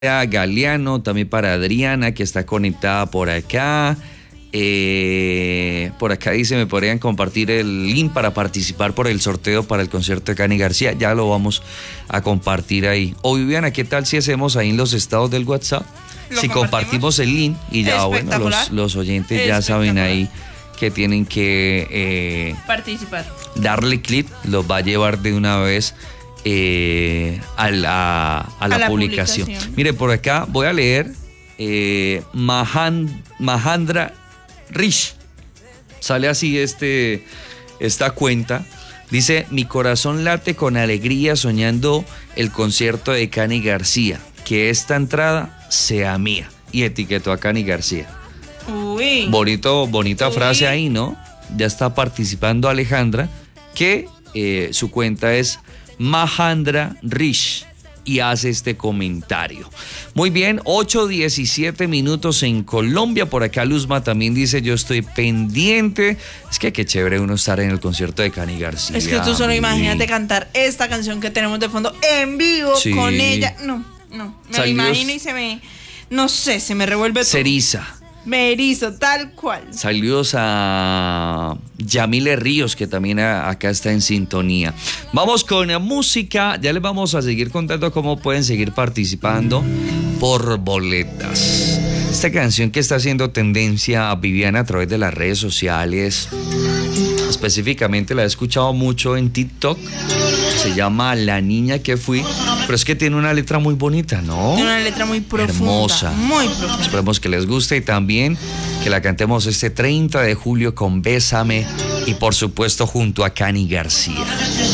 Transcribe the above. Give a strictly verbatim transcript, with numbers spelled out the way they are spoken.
Galeano, también para Adriana, que está conectada por acá. Eh, por acá dice, me podrían compartir el link para participar por el sorteo para el concierto de Cani García. Ya lo vamos a compartir ahí. O Viviana, ¿qué tal si hacemos ahí en los estados del WhatsApp? Si compartimos el link y ya, bueno, los, los oyentes ya saben ahí que tienen que eh, participar. Darle clic, los va a llevar de una vez eh, a la, a la, a la publicación. publicación. Mire, por acá voy a leer eh, Mahan, Mahandra Rish. Sale así este, esta cuenta. Dice, mi corazón late con alegría soñando el concierto de Cani García. Que esta entrada sea mía. Y etiquetó a Cani García. Uy. Bonito, bonita Uy. frase ahí, ¿no? Ya está participando Alejandra, que eh, su cuenta es Mahandra Rish y hace este comentario. Muy bien, ocho diecisiete minutos en Colombia. Por acá Luzma también dice, yo estoy pendiente. Es que qué chévere uno estar en el concierto de Cani García. Es que tú solo imagínate cantar esta canción que tenemos de fondo en vivo, sí, con ella. No, no, me la imagino y se me, no sé, se me revuelve todo. Ceriza. Me erizo, tal cual. Saludos a Yamile Ríos, que también acá está en sintonía. Vamos con la música. Ya les vamos a seguir contando cómo pueden seguir participando por boletas. Esta canción que está haciendo tendencia a Viviana a través de las redes sociales, específicamente la he escuchado mucho en TikTok. Se llama La Niña que Fui, pero es que tiene una letra muy bonita, ¿no? Tiene una letra muy profunda. Hermosa. Muy profunda. Esperemos que les guste y también que la cantemos este treinta de julio con Bésame y por supuesto junto a Cani García.